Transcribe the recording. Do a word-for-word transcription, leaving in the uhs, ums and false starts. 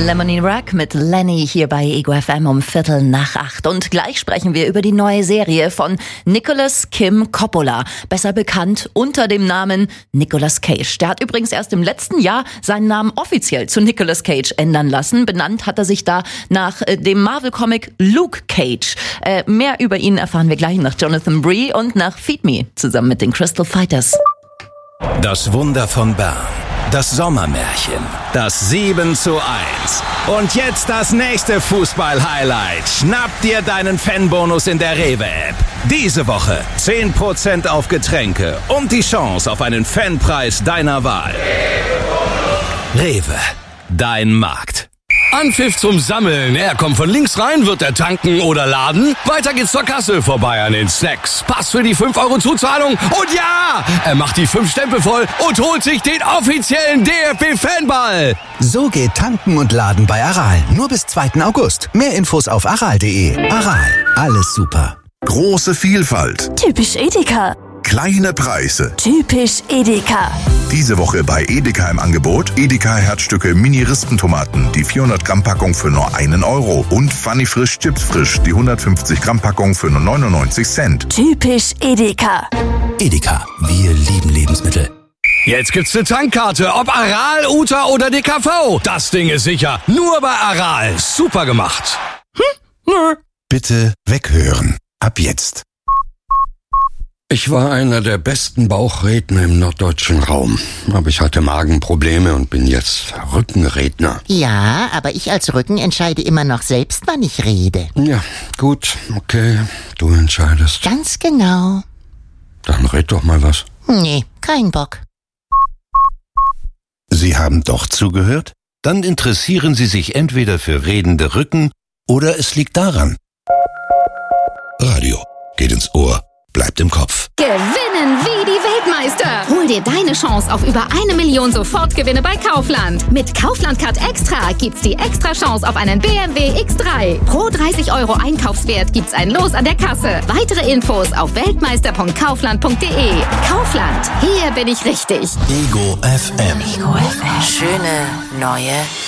Lemony Rock mit Lenny hier bei Ego F M um Viertel nach acht. Und gleich sprechen wir über die neue Serie von Nicolas Kim Coppola, besser bekannt unter dem Namen Nicolas Cage. Der hat übrigens erst im letzten Jahr seinen Namen offiziell zu Nicolas Cage ändern lassen. Benannt hat er sich da nach äh, dem Marvel-Comic Luke Cage. Äh, mehr über ihn erfahren wir gleich nach Jonathan Bree und nach Feed Me zusammen mit den Crystal Fighters. Das Wunder von Bern. Das Sommermärchen. Das sieben zu eins. Und jetzt das nächste Fußball-Highlight. Schnapp dir deinen Fanbonus in der Rewe-App. Diese Woche zehn Prozent auf Getränke und die Chance auf einen Fanpreis deiner Wahl. Rewe, dein Markt. Anpfiff zum Sammeln. Er kommt von links rein, wird er tanken oder laden. Weiter geht's zur Kasse, vorbei an den Snacks. Pass für die fünf Euro Zuzahlung. Und ja, er macht die fünf Stempel voll und holt sich den offiziellen D F B-Fanball. So geht tanken und laden bei Aral. Nur bis zweiten August. Mehr Infos auf aral punkt de. Aral, alles super. Große Vielfalt. Typisch Edeka. Kleine Preise. Typisch Edeka. Diese Woche bei Edeka im Angebot Edeka Herzstücke Mini-Rispentomaten, die vierhundert Gramm Packung für nur einen Euro und Funny Frisch Chips Frisch, die hundertfünfzig Gramm Packung für nur neunundneunzig Cent. Typisch Edeka. Edeka, wir lieben Lebensmittel. Jetzt gibt's eine Tankkarte, ob Aral, Uta oder D K V. Das Ding ist sicher. Nur bei Aral. Super gemacht. Hm? Nö. Bitte weghören. Ab jetzt. Ich war einer der besten Bauchredner im norddeutschen Raum. Aber ich hatte Magenprobleme und bin jetzt Rückenredner. Ja, aber ich als Rücken entscheide immer noch selbst, wann ich rede. Ja, gut, okay, du entscheidest. Ganz genau. Dann red doch mal was. Nee, kein Bock. Sie haben doch zugehört? Dann interessieren Sie sich entweder für redende Rücken oder es liegt daran. Radio geht ins Ohr. Bleibt im Kopf. Gewinnen wie die Weltmeister. Hol dir deine Chance auf über eine Million Sofortgewinne bei Kaufland. Mit Kaufland Card Extra gibt's die extra Chance auf einen B M W X drei. Pro dreißig Euro Einkaufswert gibt's ein Los an der Kasse. Weitere Infos auf weltmeister punkt kaufland punkt de. Kaufland, hier bin ich richtig. Ego F M. Ego F M. Schöne neue